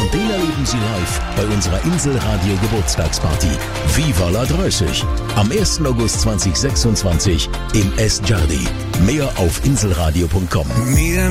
und den erleben Sie live bei unserer Inselradio Geburtstagsparty Viva la 30 am 1. August 2026 im S. Jardi. Mehr auf inselradio.com.